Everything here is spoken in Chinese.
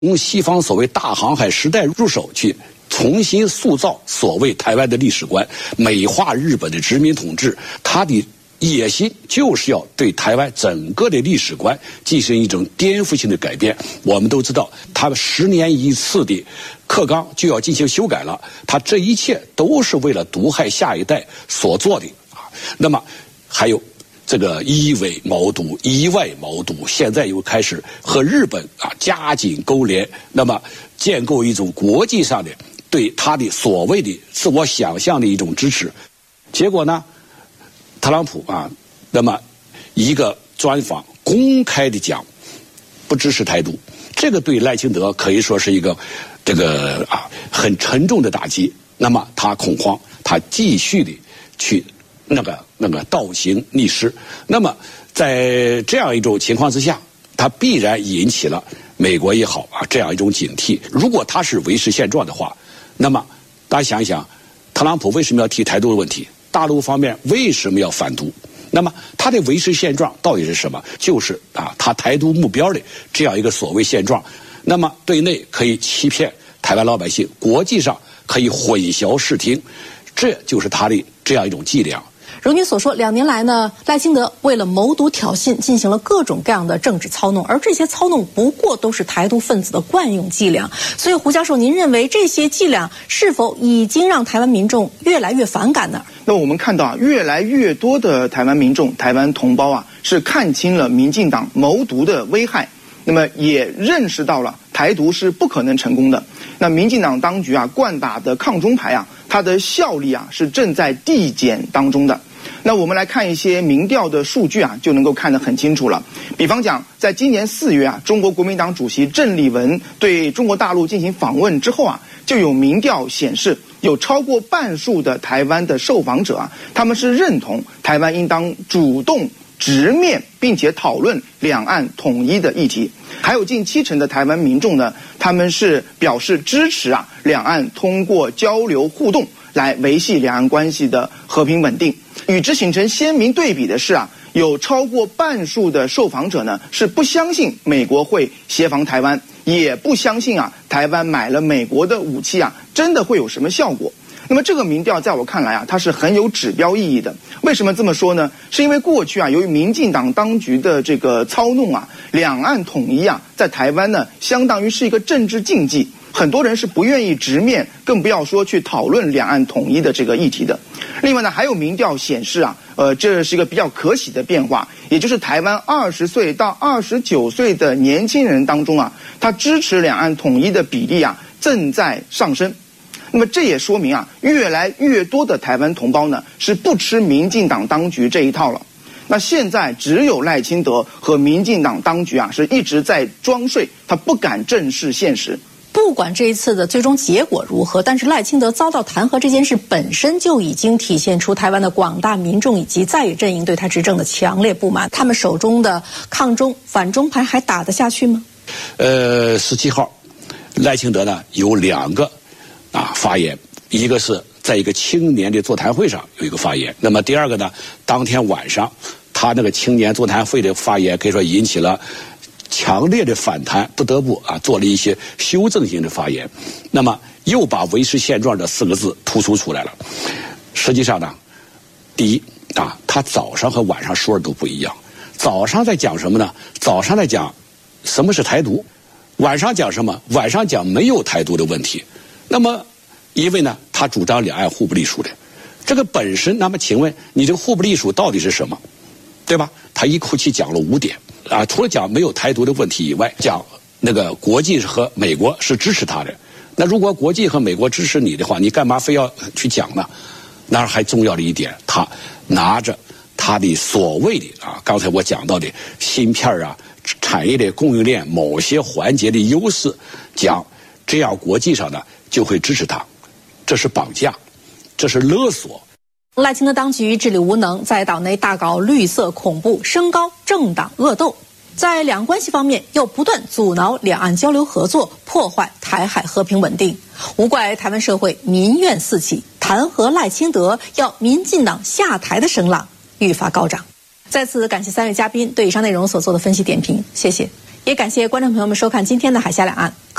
从西方所谓大航海时代入手去重新塑造所谓台湾的历史观，美化日本的殖民统治，他的野心就是要对台湾整个的历史观进行一种颠覆性的改变。我们都知道，他10年一次的课纲就要进行修改了，他这一切都是为了毒害下一代所做的啊。那么还有这个以伪谋独，以外谋独，现在又开始和日本加紧勾连，那么建构一种国际上的对他的所谓的自我想象的一种支持。结果呢，特朗普那么一个专访公开的讲不支持台独，这个对赖清德可以说是一个很沉重的打击。那么他恐慌，他继续的去那个倒行逆施。那么在这样一种情况之下，他必然引起了美国也好这样一种警惕。如果他是维持现状的话，那么大家想一想，特朗普为什么要提台独的问题？大陆方面为什么要反独？那么他的维持现状到底是什么？就是他台独目标的这样一个所谓现状。那么对内可以欺骗台湾老百姓，国际上可以混淆视听，这就是他的这样一种伎俩。 如您所说，2年来呢，赖清德为了谋独挑衅，进行了各种各样的政治操弄，而这些操弄不过都是台独分子的惯用伎俩。所以，胡教授，您认为这些伎俩是否已经让台湾民众越来越反感呢？ 那我们看到越来越多的台湾民众、台湾同胞是看清了民进党谋独的危害，那么也认识到了台独是不可能成功的。那民进党当局惯打的抗中牌它的效力是正在递减当中的。那我们来看一些民调的数据就能够看得很清楚了。比方讲，在今年4月中国国民党主席郑丽文对中国大陆进行访问之后就有民调显示，有超过半数的台湾的受访者他们是认同台湾应当主动直面并且讨论两岸统一的议题。还有近70%的台湾民众呢，他们是表示支持两岸通过交流互动来维系两岸关系的和平稳定。与之形成鲜明对比的是有超过半数的受访者呢是不相信美国会协防台湾，也不相信台湾买了美国的武器真的会有什么效果。那么这个民调在我看来它是很有指标意义的。为什么这么说呢？是因为过去由于民进党当局的这个操弄两岸统一在台湾呢相当于是一个政治禁忌，很多人是不愿意直面，更不要说去讨论两岸统一的这个议题的。另外呢，还有民调显示这是一个比较可喜的变化，也就是台湾20岁到29岁的年轻人当中他支持两岸统一的比例正在上升。那么这也说明越来越多的台湾同胞呢是不吃民进党当局这一套了。那现在只有赖清德和民进党当局是一直在装睡，他不敢正视现实。 不管这一次的最终结果如何，但是赖清德遭到弹劾这件事本身就已经体现出台湾的广大民众以及在野阵营对他执政的强烈不满。他们手中的抗中反中牌还打得下去吗 ？17号，赖清德呢有2个发言，一个是在一个青年的座谈会上有一个发言，那么第二个呢，当天晚上他那个青年座谈会的发言可以说引起了强烈的反弹，不得不做了一些修正性的发言，那么又把维持现状这4个字突出出来了。实际上呢，第一他早上和晚上说的都不一样。早上在讲什么呢？早上在讲什么是台独，晚上讲什么？晚上讲没有台独的问题。那么因为呢他主张两岸互不隶属的这个本身，那么请问你这个互不隶属到底是什么，对吧？他一口气讲了5点除了讲没有台独的问题以外，讲那个国际和美国是支持他的。那如果国际和美国支持你的话，你干嘛非要去讲呢？那还重要的一点，他拿着他的所谓的刚才我讲到的芯片产业的供应链某些环节的优势，讲这样国际上呢就会支持他，这是绑架，这是勒索。 赖清德当局治理无能，在岛内大搞绿色恐怖，升高政党恶斗，在两岸关系方面又不断阻挠两岸交流合作，破坏台海和平稳定。无怪台湾社会民怨四起，弹劾赖清德要民进党下台的声浪愈发高涨。再次感谢3位嘉宾对以上内容所做的分析点评，谢谢。 也感谢观众朋友们收看今天的《海峡两岸》。